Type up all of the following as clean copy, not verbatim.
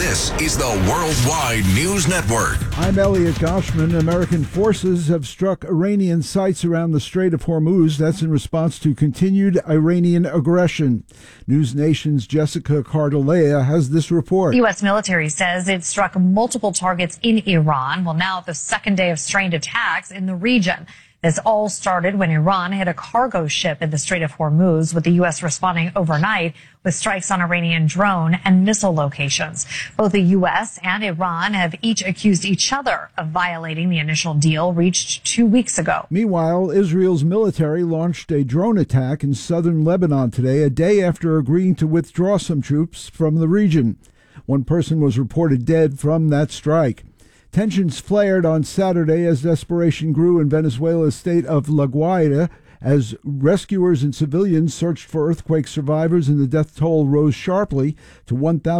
This is the Worldwide News Network. I'm Elliot Goshman. American forces have struck Iranian sites around the Strait of Hormuz. That's in response to continued Iranian aggression. News Nation's Jessica Cardalea has this report. The U.S. military says it struck multiple targets in Iran. Well, now the second day of strained attacks in the region. This all started when Iran hit a cargo ship in the Strait of Hormuz, with the U.S. responding overnight with strikes on Iranian drone and missile locations. Both the U.S. and Iran have each accused each other of violating the initial deal reached 2 weeks ago. Meanwhile, Israel's military launched a drone attack in southern Lebanon today, a day after agreeing to withdraw some troops from the region. One person was reported dead from that strike. Tensions flared on Saturday as desperation grew in Venezuela's state of La Guaira as rescuers and civilians searched for earthquake survivors, and the death toll rose sharply to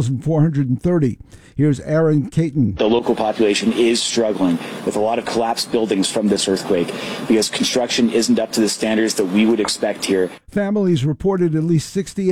1,430. Here's Aaron Caton. The local population is struggling with a lot of collapsed buildings from this earthquake because construction isn't up to the standards that we would expect here. Families reported at least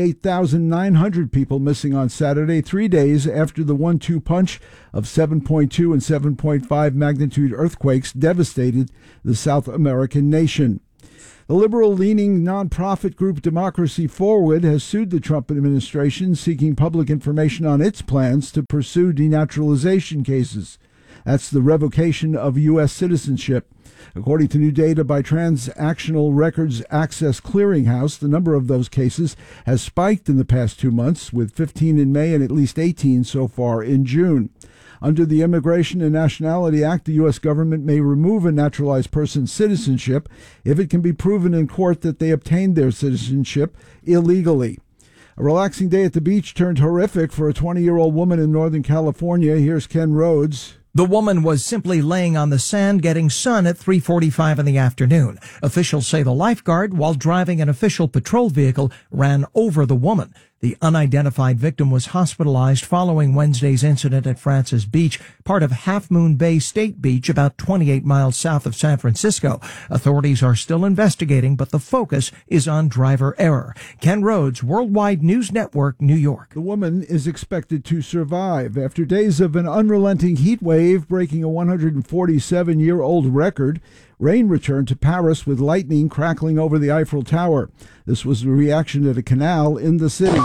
68,900 people missing on Saturday, 3 days after the 1-2 punch of 7.2 and 7.5 magnitude earthquakes devastated the South American nation. The liberal-leaning nonprofit group Democracy Forward has sued the Trump administration, seeking public information on its plans to pursue denaturalization cases. That's the revocation of U.S. citizenship. According to new data by Transactional Records Access Clearinghouse, the number of those cases has spiked in the past 2 months, with 15 in May and at least 18 so far in June. Under the Immigration and Nationality Act, the U.S. government may remove a naturalized person's citizenship if it can be proven in court that they obtained their citizenship illegally. A relaxing day at the beach turned horrific for a 20-year-old woman in Northern California. Here's Ken Rhodes. The woman was simply laying on the sand getting sun at 3:45 in the afternoon. Officials say the lifeguard, while driving an official patrol vehicle, ran over the woman. The unidentified victim was hospitalized following Wednesday's incident at Francis Beach, part of Half Moon Bay State Beach, about 28 miles south of San Francisco. Authorities are still investigating, but the focus is on driver error. Ken Rhodes, Worldwide News Network, New York. The woman is expected to survive. After days of an unrelenting heat wave breaking a 147-year-old record, rain returned to Paris with lightning crackling over the Eiffel Tower. This was the reaction at a canal in the city.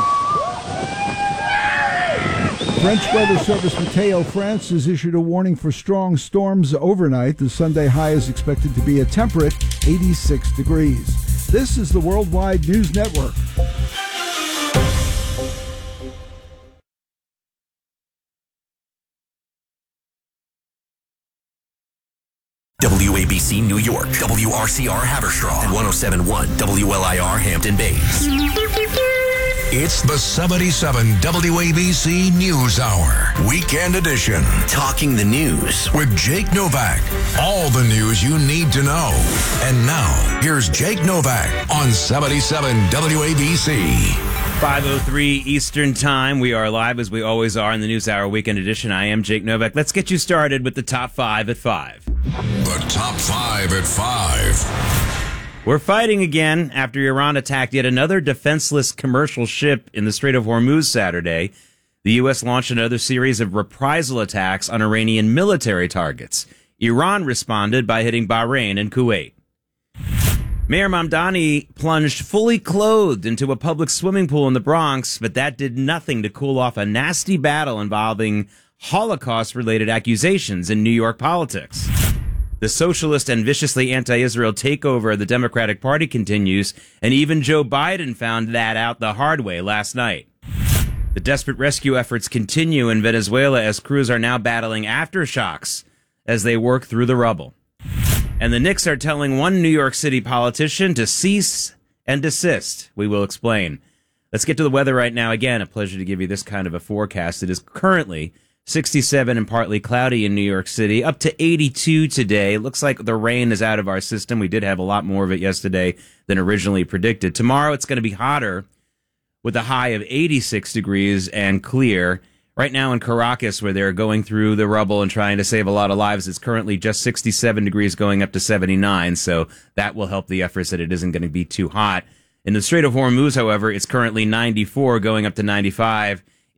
French weather service Meteo France has issued a warning for strong storms overnight. The Sunday high is expected to be a temperate 86 degrees. This is the Worldwide News Network. WABC New York, WRCR Haverstraw, and 107.1 WLIR Hampton Bays. It's the 77 WABC News Hour, Weekend Edition. Talking the news with Jake Novak. All the news you need to know. And now, here's Jake Novak on 77 WABC. 5:03 Eastern Time. We are live as we always are in the News Hour Weekend Edition. I am Jake Novak. Let's get you started with the top 5 at 5. The top 5 at 5. We're fighting again after Iran attacked yet another defenseless commercial ship in the Strait of Hormuz Saturday. The U.S. launched another series of reprisal attacks on Iranian military targets. Iran responded by hitting Bahrain and Kuwait. Mayor Mamdani plunged fully clothed into a public swimming pool in the Bronx, but that did nothing to cool off a nasty battle involving Holocaust-related accusations in New York politics. The socialist and viciously anti-Israel takeover of the Democratic Party continues, and even Joe Biden found that out the hard way last night. The desperate rescue efforts continue in Venezuela as crews are now battling aftershocks as they work through the rubble. And the Knicks are telling one New York City politician to cease and desist. We will explain. Let's get to the weather right now. Again, a pleasure to give you this kind of a forecast. It is currently 67 and partly cloudy in New York City, up to 82 today. It looks like the rain is out of our system. We did have a lot more of it yesterday than originally predicted. Tomorrow it's going to be hotter with a high of 86 degrees and clear. Right now in Caracas, where they're going through the rubble and trying to save a lot of lives, it's currently just 67 degrees going up to 79, so that will help the efforts that it isn't going to be too hot. In the Strait of Hormuz, however, it's currently 94 going up to 95.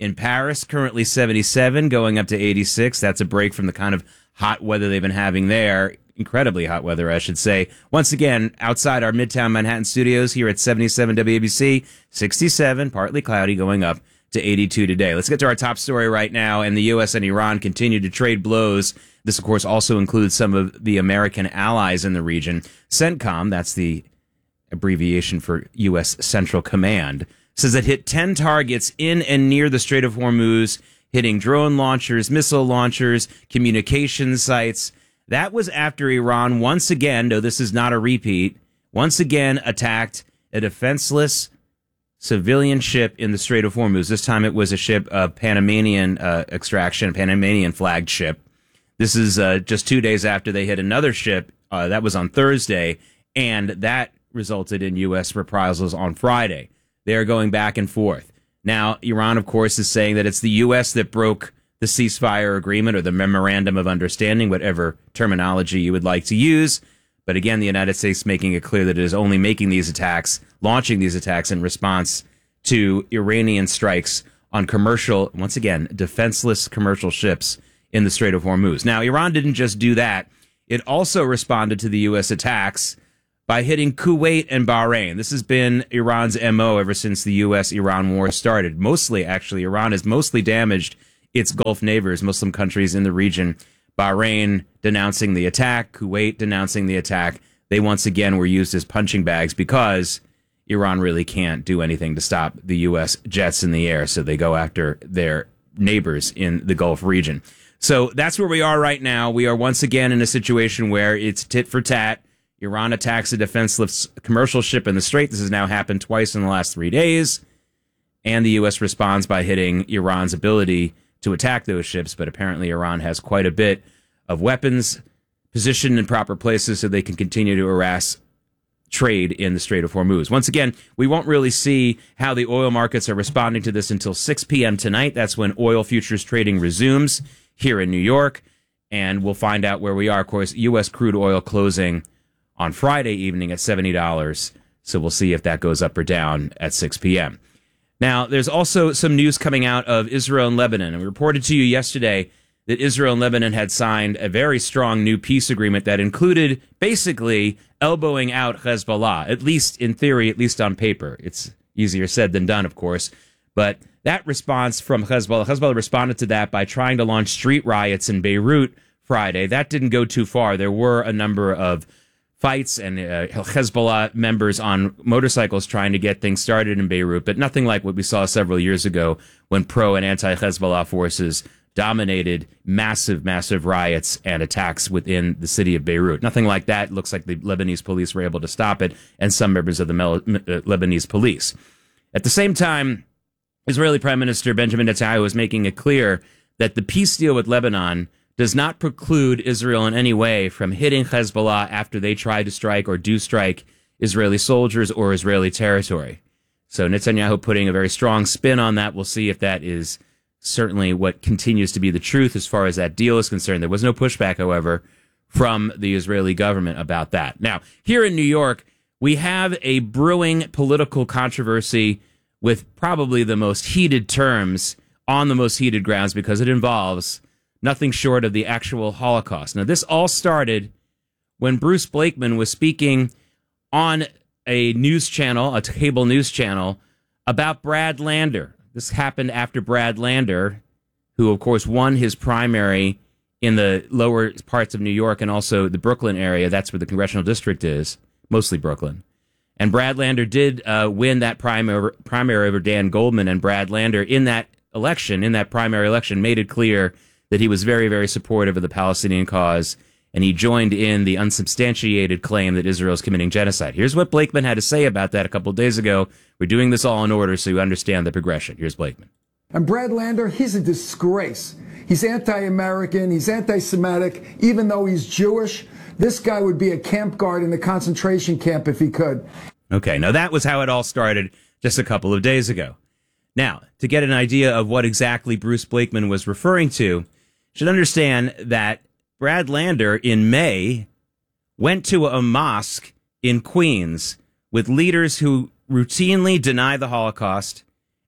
In Paris, currently 77, going up to 86. That's a break from the kind of hot weather they've been having there. Incredibly hot weather, I should say. Once again, outside our Midtown Manhattan studios here at 77 WABC, 67, partly cloudy, going up to 82 today. Let's get to our top story right now. And the U.S. and Iran continue to trade blows. This, of course, also includes some of the American allies in the region. CENTCOM, that's the abbreviation for U.S. Central Command, says it hit 10 targets in and near the Strait of Hormuz, hitting drone launchers, missile launchers, communication sites. That was after Iran once again, though this is not a repeat, once again attacked a defenseless civilian ship in the Strait of Hormuz. This time it was a ship of Panamanian extraction, Panamanian flagged ship. This is just 2 days after they hit another ship. That was on Thursday, and that resulted in U.S. reprisals on Friday. They are going back and forth. Now, Iran, of course, is saying that it's the U.S. that broke the ceasefire agreement or the memorandum of understanding, whatever terminology you would like to use. But again, the United States making it clear that it is only making these attacks, launching these attacks in response to Iranian strikes on commercial, once again, defenseless commercial ships in the Strait of Hormuz. Now, Iran didn't just do that. It also responded to the U.S. attacks by hitting Kuwait and Bahrain. This has been Iran's MO ever since the U.S.-Iran war started. Mostly, actually, Iran has mostly damaged its Gulf neighbors, Muslim countries in the region. Bahrain denouncing the attack, Kuwait denouncing the attack. They once again were used as punching bags because Iran really can't do anything to stop the U.S. jets in the air, so they go after their neighbors in the Gulf region. So that's where we are right now. We are once again in a situation where it's tit for tat. Iran attacks a defenseless commercial ship in the Strait. This has now happened twice in the last 3 days. And the U.S. responds by hitting Iran's ability to attack those ships. But apparently Iran has quite a bit of weapons positioned in proper places so they can continue to harass trade in the Strait of Hormuz. Once again, we won't really see how the oil markets are responding to this until 6 p.m. tonight. That's when oil futures trading resumes here in New York. And we'll find out where we are. Of course, U.S. crude oil closing on Friday evening at $70. So we'll see if that goes up or down at 6 p.m. Now, there's also some news coming out of Israel and Lebanon. And we reported to you yesterday that Israel and Lebanon had signed a very strong new peace agreement that included basically elbowing out Hezbollah, at least in theory, at least on paper. It's easier said than done, of course. But that response from Hezbollah responded to that by trying to launch street riots in Beirut Friday. That didn't go too far. There were a number of fights and Hezbollah members on motorcycles trying to get things started in Beirut, but nothing like what we saw several years ago when pro and anti-Hezbollah forces dominated massive, massive riots and attacks within the city of Beirut. Nothing like that. It looks like the Lebanese police were able to stop it, and some members of the Lebanese police. At the same time, Israeli Prime Minister Benjamin Netanyahu is making it clear that the peace deal with Lebanon does not preclude Israel in any way from hitting Hezbollah after they try to strike or do strike Israeli soldiers or Israeli territory. So Netanyahu putting a very strong spin on that. We'll see if that is certainly what continues to be the truth as far as that deal is concerned. There was no pushback, however, from the Israeli government about that. Now, here in New York, we have a brewing political controversy with probably the most heated terms on the most heated grounds because it involves nothing short of the actual Holocaust. Now, this all started when Bruce Blakeman was speaking on a news channel, a cable news channel, about Brad Lander. This happened after Brad Lander, who, of course, won his primary in the lower parts of New York and also the Brooklyn area. That's where the congressional district is, mostly Brooklyn. And Brad Lander did win that primary over Dan Goldman. And Brad Lander, in that election, in that primary election, made it clear that he was very, very supportive of the Palestinian cause, and he joined in the unsubstantiated claim that Israel is committing genocide. Here's what Blakeman had to say about that a couple of days ago. We're doing this all in order so you understand the progression. Here's Blakeman. And Brad Lander, he's a disgrace. He's anti-American, he's anti-Semitic, even though he's Jewish. This guy would be a camp guard in the concentration camp if he could. Okay, now that was how it all started just a couple of days ago. Now, to get an idea of what exactly Bruce Blakeman was referring to, should understand that Brad Lander in May went to a mosque in Queens with leaders who routinely deny the Holocaust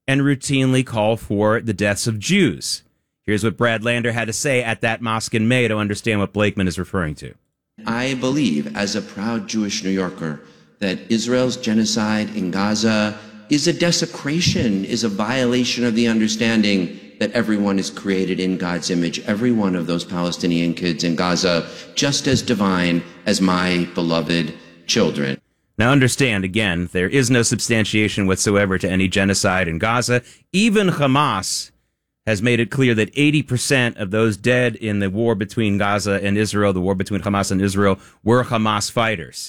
and routinely call for the deaths of Jews. Here's what Brad Lander had to say at that mosque in May to understand what Blakeman is referring to. I believe, as a proud Jewish New Yorker, that Israel's genocide in Gaza is a desecration, is a violation of the understanding that everyone is created in God's image, every one of those Palestinian kids in Gaza, just as divine as my beloved children. Now understand, again, there is no substantiation whatsoever to any genocide in Gaza. Even Hamas has made it clear that 80% of those dead in the war between Gaza and Israel, the war between Hamas and Israel, were Hamas fighters.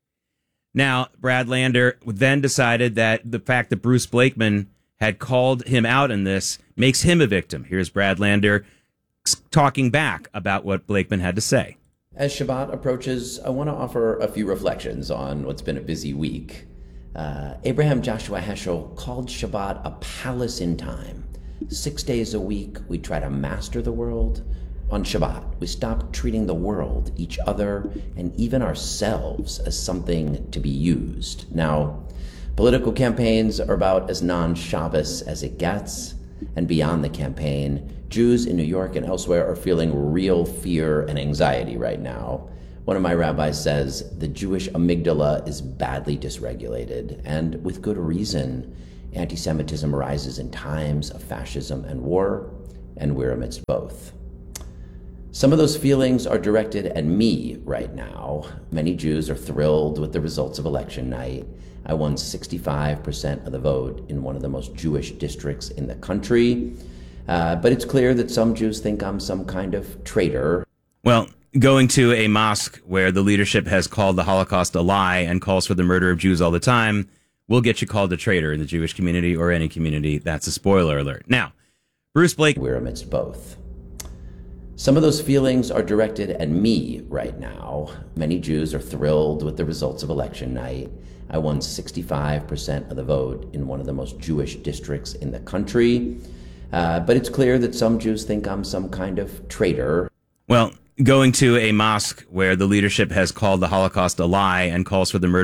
Now, Brad Lander then decided that the fact that Bruce Blakeman had called him out in this makes him a victim. Here's Brad Lander talking back about what Blakeman had to say. As Shabbat approaches, I want to offer a few reflections on what's been a busy week. Abraham Joshua Heschel called Shabbat a palace in time. 6 days a week, we try to master the world. On Shabbat, we stop treating the world, each other, and even ourselves as something to be used. Now, political campaigns are about as non-Shabbos as it gets, and beyond the campaign, Jews in New York and elsewhere are feeling real fear and anxiety right now. One of my rabbis says the Jewish amygdala is badly dysregulated, and with good reason. Anti-Semitism arises in times of fascism and war, and we're amidst both. Some of those feelings are directed at me right now. Many Jews are thrilled with the results of election night. I won 65% of the vote in one of the most Jewish districts in the country. But it's clear that some Jews think I'm some kind of traitor. Well, going to a mosque where the leadership has called the Holocaust a lie and calls for the murder of Jews all the time will get you called a traitor in the Jewish community or any community. That's a spoiler alert. Now, Bruce Blake. We're amidst both. Some of those feelings are directed at me right now. Many Jews are thrilled with the results of election night. I won 65% of the vote in one of the most Jewish districts in the country. But it's clear that some Jews think I'm some kind of traitor. Well, going to a mosque where the leadership has called the Holocaust a lie and calls for the murder